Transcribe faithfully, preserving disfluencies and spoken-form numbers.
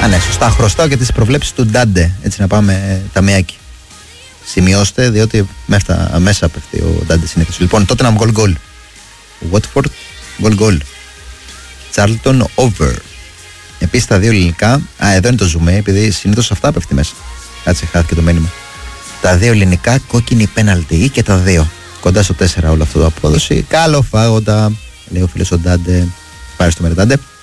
Α, ναι, σωστά. Χρωστάω και τις προβλέψεις του Ντάντε. Έτσι να πάμε ταμιάκι. Σημειώστε, διότι μέσα, μέσα πέφτει ο Ντάντε συνήθως. Λοιπόν, τότε να μου γκολ γκολ. Watford, γκολ γκολ. Charlton, over. Επίσης τα δύο ελληνικά. Α, εδώ είναι το zoom, επειδή συνήθως αυτά πέφτει μέσα. Κάτσε, χάθηκε το μήνυμα. Τα δύο ελληνικά, κόκκινη πέναλτι και τα δύο. Κοντά στο τέσσερα όλο αυτό το απόδοση. Καλοφάγοντα, λέει ο φίλος ο Ντάντε. Ευχαριστούμε, Ντάντε.